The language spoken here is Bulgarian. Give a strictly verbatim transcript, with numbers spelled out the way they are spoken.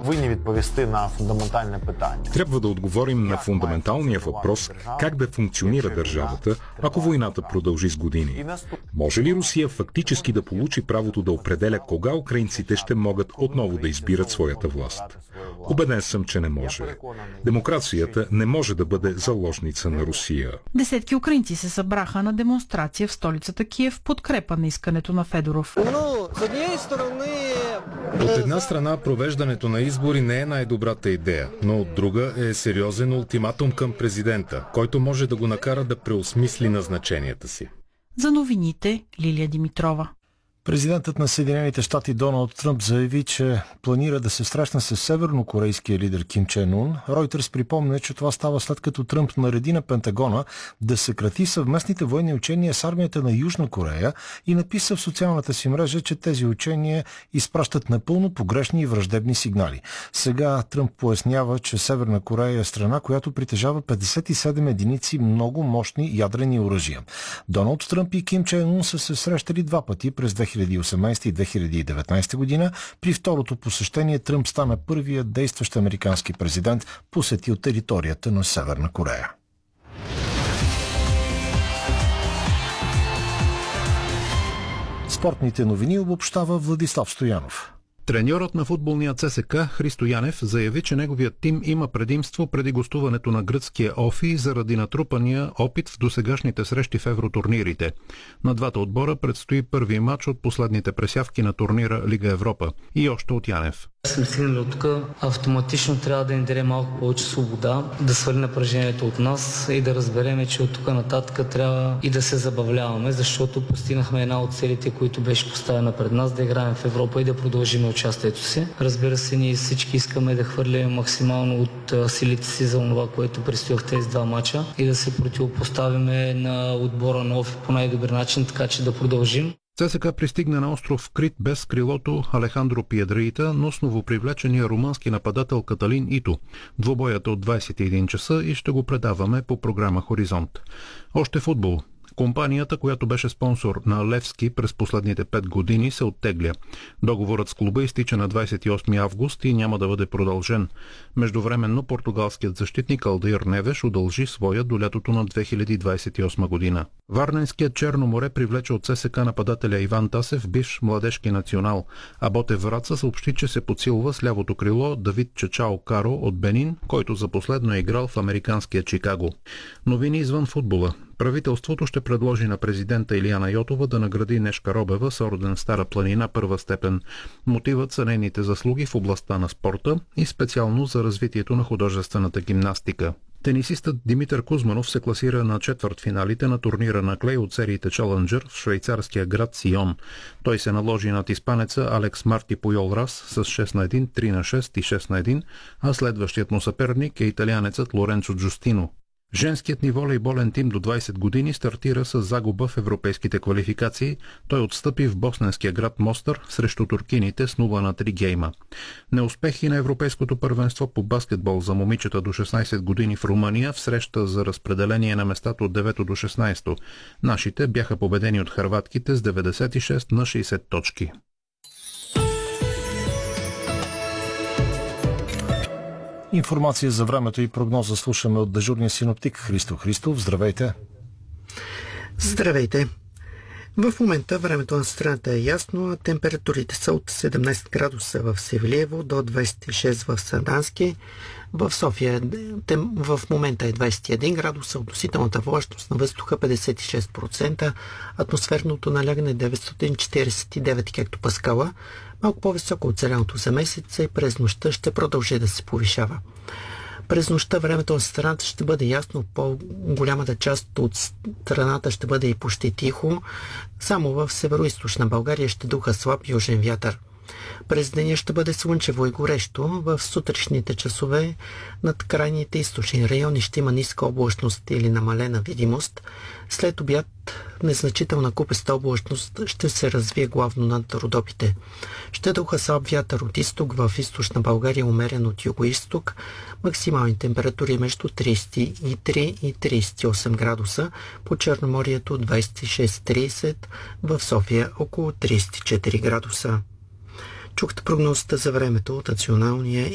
повинні відповісти на фундаментальне питання. Трябва да отговорим на фундаменталния въпрос как да функционира държавата, ако войната продължи с години. Може ли Русия фактически да получи правото да определя кога украинците ще могат отново да избират своята власт? Убеден съм, че не може. Демокрацията не може да бъде заложница на Русия. Десетки украинци се събраха на демонстрация в столицата Киев в подкрепа на искането на Федоров. От една страна, провеждането на избори не е най-добрата идея, но от друга е сериозен ултиматум към президента, който може да го накара да преосмисли назначенията си. За новините Лилия Димитрова. Президентът на Съединените щати Доналд Тръмп заяви, че планира да се срещне с севернокорейския лидер Ким Чен Ун. Ройтерс припомня, че това става след като Тръмп нареди на Пентагона да съкрати съвместните военни учения с армията на Южна Корея и написа в социалната си мрежа, че тези учения изпращат напълно погрешни и враждебни сигнали. Сега Тръмп пояснява, че Северна Корея е страна, която притежава петдесет и седем единици много мощни ядрени оръжия. Доналд Тръмп и Ким Чен Ун са се срещали два пъти през две хиляди и осемнадесета и две хиляди и деветнадесета година. При второто посещение Тръмп стана първият действащ американски президент, посетил територията на Северна Корея. Спортните новини обобщава Владислав Стоянов. Треньорът на футболния ЦСКА Христо Янев заяви, че неговият тим има предимство преди гостуването на гръцкия Офи заради натрупания опит в досегашните срещи в евротурнирите. На двата отбора предстои първи матч от последните пресявки на турнира Лига Европа. И още от Янев. Сме стигнали от тук, автоматично трябва да им даде малко повече свобода, да свали напрежението от нас и да разбереме, че от тук нататък трябва и да се забавляваме, защото постигнахме една от целите, които беше поставена пред нас, да играем в Европа и да продължим участието си. Разбира се, ние всички искаме да хвърлим максимално от силите си за това, което предстои в тези два мача и да се противопоставиме на отбора на Офи по най-добър начин, така че да продължим. ЦСКА пристигна на остров Крит без крилото Алехандро Пиедраита, но с новопривлечения румънски нападател Каталин Ито. Двобоят е от двадесет и един часа и ще го предаваме по програма Хоризонт. Още футбол. Компанията, която беше спонсор на Левски през последните пет години, се оттегля. Договорът с клуба изтича на двадесет и осми август и няма да бъде продължен. Междувременно португалският защитник Алдаир Невеш удължи своя до лятото на две хиляди двадесет и осма година. Варненският Черно море привлече от ЦСКА нападателя Иван Тасев, бивш младежки национал, а Ботев Враца съобщи, че се подсилва с лявото крило Давид Чачао Каро от Бенин, който за последно е играл в американския Чикаго. Новини извън футбола. Правителството ще предложи на президента Илияна Йотова да награди Нешка Робева с орден Стара планина първа степен. Мотивът са нейните заслуги в областта на спорта и специално за развитието на художествената гимнастика. Тенисистът Димитър Кузманов се класира на четвъртфиналите на турнира на клей от сериите Челенджър в швейцарския град Сион. Той се наложи над испанеца Алекс Марти Пуйол Рас с шест на едно, три на шест и шест на едно, а следващият му съперник е италианецът Лоренцо Джустино. Женският ни волейболен тим до двадесет години стартира с загуба в европейските квалификации. Той отстъпи в босненския град Мостър срещу туркините с нула на три гейма. Неуспехи на европейското първенство по баскетбол за момичета до шестнадесет години в Румъния в среща за разпределение на местата от девето до шестнадесето. Нашите бяха победени от хърватките с деветдесет и шест на шейсет точки. Информация за времето и прогноза слушаме от дежурния синоптик Христо Христов. Здравейте! Здравейте! В момента времето на страната е ясно, а температурите са от седемнадесет градуса в Севлиево до двадесет и шест в Сандански. В София в момента е двадесет и един градуса, относителната влажност на въздуха петдесет и шест процента, атмосферното налягане деветстотин четиридесет и девет хектопаскала, малко по-високо от зеленото за месеца и през нощта ще продължи да се повишава. През нощта времето на страната ще бъде ясно, по-голямата част от страната ще бъде и почти тихо, само в североизточна България ще духа слаб южен вятър. През деня ще бъде слънчево и горещо. В сутрешните часове над крайните източни райони ще има ниска облачност или намалена видимост. След обяд незначителна купеста облачност ще се развие главно над Родопите. Ще духа слаб вятър от изток, в източна България умерен от юго-изток. Максимални температури между тридесет и три и тридесет и осем градуса, по Черноморието двадесет и шест до тридесет, в София около тридесет и четири градуса. Чухте прогнозата за времето от Националния